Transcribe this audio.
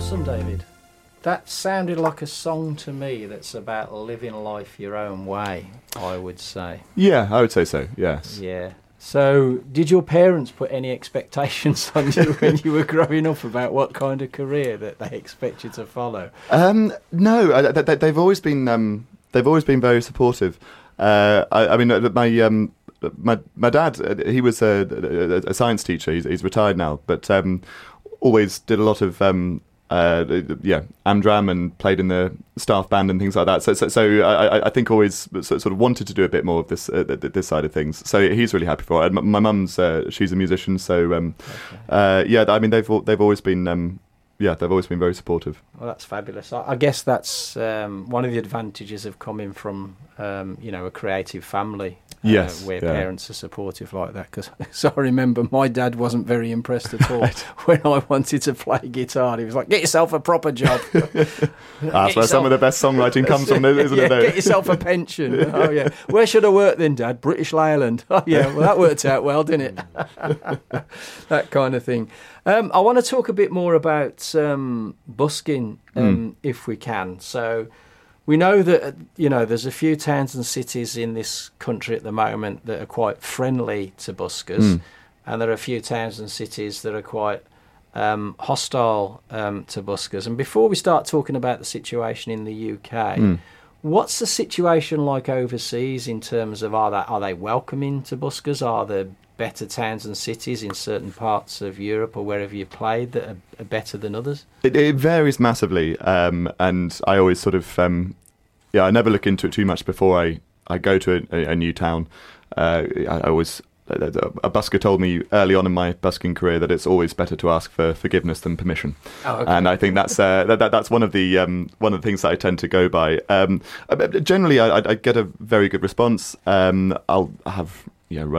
Awesome, David. That sounded like a song to me that's about living life your own way, I would say. Yeah, I would say so, yes. Yeah. So, did your parents put any expectations on you when you were growing up about what kind of career that they expect you to follow? No, they've always been very supportive. I mean, my dad, he was a science teacher. He's retired now, but always did a lot of Amdram and played in the staff band and things like that. So I think always sort of wanted to do a bit more of this side of things. So he's really happy for it. And my mum's she's a musician, so I mean they've always been. They've always been very supportive. Well, that's fabulous. I guess that's one of the advantages of coming from, a creative family. Where parents are supportive like that. Because so I remember my dad wasn't very impressed at all when I wanted to play guitar. He was like, "Get yourself a proper job." That's where some of the best songwriting comes from, isn't it? Get yourself a pension. Oh yeah. Where should I work then, Dad? British Leyland. Oh yeah. Well, that worked out well, didn't it? That kind of thing. I want to talk a bit more about busking, if we can. So we know that, there's a few towns and cities in this country at the moment that are quite friendly to buskers, and there are a few towns and cities that are quite hostile to buskers. And before we start talking about the situation in the UK, what's the situation like overseas in terms of are they welcoming to buskers? Are there better towns and cities in certain parts of Europe or wherever you've played that are better than others? It varies massively, and I always sort of I never look into it too much before I go to a new town. I always a busker told me early on in my busking career that it's always better to ask for forgiveness than permission. Oh, okay. And I think that's that's one of the things that I tend to go by. Generally, I get a very good response. I'll have